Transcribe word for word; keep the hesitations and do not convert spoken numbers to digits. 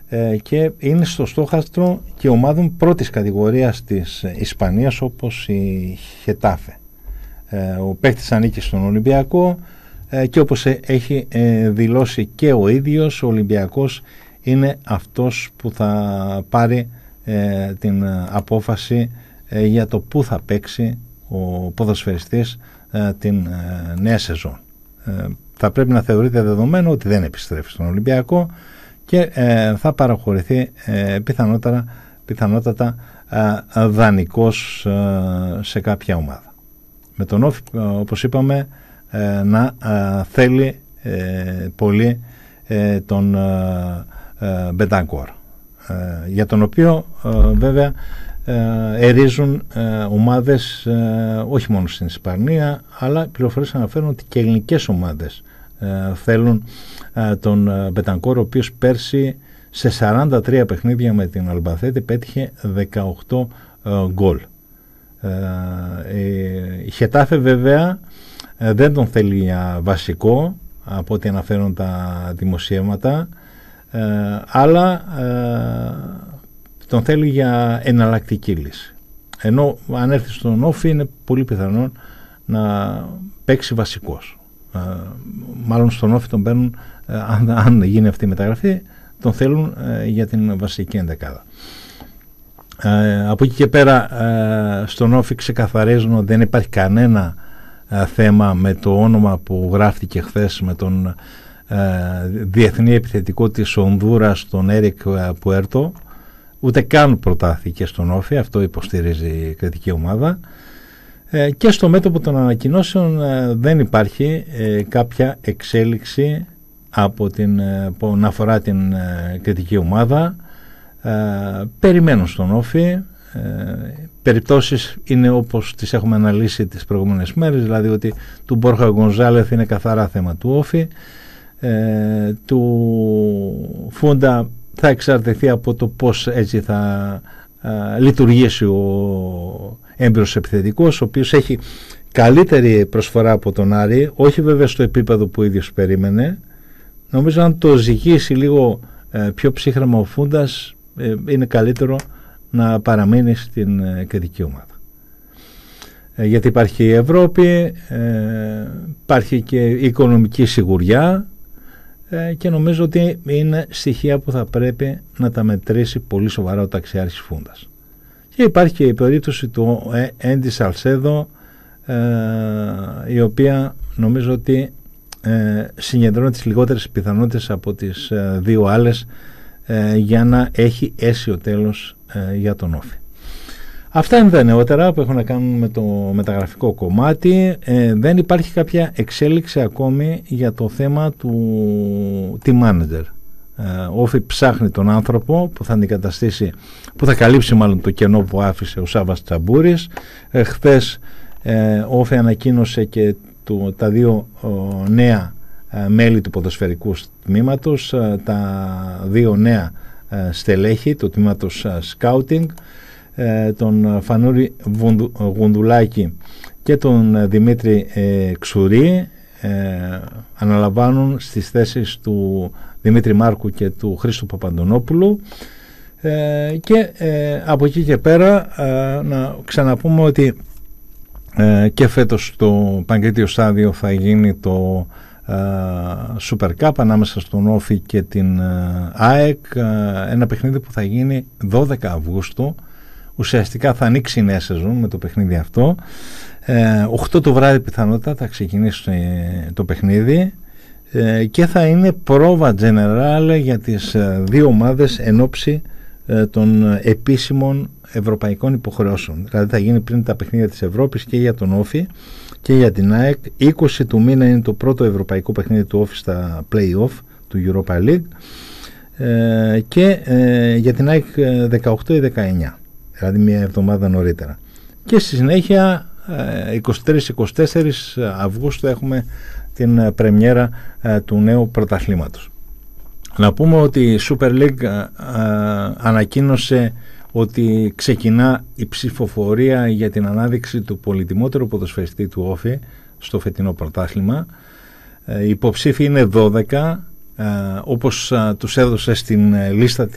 ε, και είναι στο στόχαστρο και ομάδων πρώτης κατηγορίας της Ισπανίας, όπως η Χετάφε. Ε, ο παίκτης ανήκει στον Ολυμπιακό ε, και όπως έχει ε, δηλώσει και ο ίδιος, ο Ολυμπιακός είναι αυτός που θα πάρει ε, την απόφαση ε, για το πού θα παίξει ο ποδοσφαιριστής ε, την ε, νέα σεζόν. Ε, θα πρέπει να θεωρείται δεδομένο ότι δεν επιστρέφει στον Ολυμπιακό και ε, θα παραχωρηθεί ε, πιθανότατα, πιθανότατα ε, δανεικός ε, σε κάποια ομάδα. Με τον Όφη, ε, όπως είπαμε, ε, να ε, θέλει ε, πολύ ε, τον ε, ε, Μπεντανκόρ, ε, για τον οποίο ε, βέβαια ε, ερίζουν ε, ομάδες ε, όχι μόνο στην Ισπανία, αλλά πληροφορίες αναφέρουν ότι και ελληνικές ομάδες ε, θέλουν ε, τον ε, Μπεντανκόρ, ο οποίος πέρσι σε σαράντα τρία παιχνίδια με την Αλμπαθέτη πέτυχε δεκαοκτώ ε, γκολ. Ε, η Χετάφε βέβαια ε, δεν τον θέλει για βασικό, από ό,τι αναφέρουν τα δημοσιεύματα, ε, αλλά ε, τον θέλει για εναλλακτική λύση. Ενώ αν έρθει στον Όφη είναι πολύ πιθανόν να παίξει βασικός. Ε, μάλλον στον Όφη τον παίρνουν, ε, αν, αν γίνει αυτή η μεταγραφή, τον θέλουν ε, για την βασική ενδεκάδα. Ε, από εκεί και πέρα ε, στον Όφη ξεκαθαρίζουν ότι δεν υπάρχει κανένα ε, θέμα με το όνομα που γράφτηκε χθες με τον ε, διεθνή επιθετικό της Ονδούρας, τον Έρικ Πουέρτο. Ούτε καν προτάθηκε στον Όφη, αυτό υποστηρίζει η κριτική ομάδα. Ε, και στο μέτωπο των ανακοινώσεων ε, δεν υπάρχει ε, κάποια εξέλιξη από την, ε, που να αφορά την ε, κριτική ομάδα. Ε, περιμένουν στον Όφη. Ε, περιπτώσεις είναι όπως τις έχουμε αναλύσει τις προηγούμενες μέρες, δηλαδή ότι του Μπόρχα Γκονζάλεθ είναι καθαρά θέμα του Όφη, ε, του Φούντα θα εξαρτηθεί από το πώς έτσι θα α, λειτουργήσει ο έμπειρος επιθετικός, ο οποίος έχει καλύτερη προσφορά από τον Άρη, όχι βέβαια στο επίπεδο που ο ίδιος περίμενε. Νομίζω αν το ζυγίσει λίγο ε, πιο ψύχραμα ο Φούντας, ε, είναι καλύτερο να παραμείνει στην ε, κριτική ομάδα. Ε, γιατί υπάρχει η Ευρώπη, ε, υπάρχει και η οικονομική σιγουριά, και νομίζω ότι είναι στοιχεία που θα πρέπει να τα μετρήσει πολύ σοβαρά ο ταξιάρχης Φούντας. Και υπάρχει και η περίπτωση του Έντι Σαλσέδο, ε, η οποία νομίζω ότι ε, συγκεντρώνει τις λιγότερες πιθανότητες από τις ε, δύο άλλες ε, για να έχει αίσιο τέλος ε, για τον Όφη. Αυτά είναι τα νεότερα που έχουν να κάνουν με το μεταγραφικό κομμάτι. Ε, δεν υπάρχει κάποια εξέλιξη ακόμη για το θέμα του team manager. Ε, ο Όφη ψάχνει τον άνθρωπο που θα αντικαταστήσει, που θα καλύψει μάλλον το κενό που άφησε ο Σάββας Τσαμπούρης. Ε, χθες ε, ο Όφη ανακοίνωσε και το, τα δύο ο, νέα ε, μέλη του ποδοσφαιρικού τμήματος, ε, τα δύο νέα ε, στελέχη του τμήματος ε, scouting, τον Φανούρη Γουνδουλάκη και τον Δημήτρη ε, Ξουρή, ε, αναλαμβάνουν στις θέσεις του Δημήτρη Μάρκου και του Χρήστου Παπαντονόπουλου, ε, και ε, από εκεί και πέρα ε, να ξαναπούμε ότι ε, και φέτος στο Παγκρίτιο Στάδιο θα γίνει το ε, Super Cup ανάμεσα στον Όφη και την ε, ΑΕΚ, ε, ένα παιχνίδι που θα γίνει δώδεκα Αυγούστου. Ουσιαστικά θα ανοίξει η νέα σεζόν με το παιχνίδι αυτό. Ε, οκτώ το βράδυ πιθανότητα θα ξεκινήσει ε, το παιχνίδι ε, και θα είναι πρόβα generale για τις ε, δύο ομάδες εν ώψη ε, των επίσημων ευρωπαϊκών υποχρεώσεων. Δηλαδή θα γίνει πριν τα παιχνίδια της Ευρώπης και για τον Όφη και για την ΑΕΚ. είκοσι του μήνα είναι το πρώτο ευρωπαϊκό παιχνίδι του Όφη στα play-off του Europa League, ε, και ε, για την ΑΕΚ δεκαοκτώ ή δεκαεννιά. Δηλαδή μια εβδομάδα νωρίτερα. Και στη συνέχεια είκοσι τρεις είκοσι τέσσερις Αυγούστου έχουμε την πρεμιέρα του νέου πρωταθλήματος. Να πούμε ότι η Super League ανακοίνωσε ότι ξεκινά η ψηφοφορία για την ανάδειξη του πολυτιμότερου ποδοσφαιριστή του Όφη στο φετινό πρωτάθλημα. Οι υποψήφοι είναι δώδεκα, όπως τους έδωσε στην λίστα